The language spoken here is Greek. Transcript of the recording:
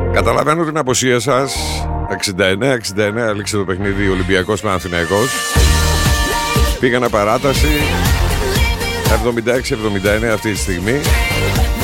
Καταλαβαίνω την αποσία σας. 69-69 λήξε το παιχνίδι Ολυμπιακός Παναθηναϊκός. Πήγανε παράταση 76-79 αυτή τη στιγμή.